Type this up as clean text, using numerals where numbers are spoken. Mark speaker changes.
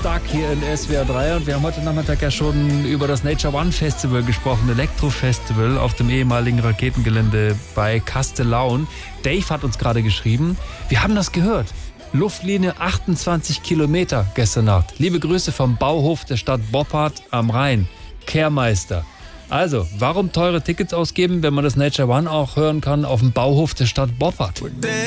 Speaker 1: Stuck hier in SWR 3 und wir haben heute Nachmittag ja schon über das Nature One Festival gesprochen, Elektro-Festival auf dem ehemaligen Raketengelände bei Kastellaun. Dave hat uns gerade geschrieben, wir haben das gehört. Luftlinie 28 Kilometer gestern Nacht. Liebe Grüße vom Bauhof der Stadt Boppard am Rhein. Kehrmeister. Also, warum teure Tickets ausgeben, wenn man das Nature One auch hören kann auf dem Bauhof der Stadt Boppard?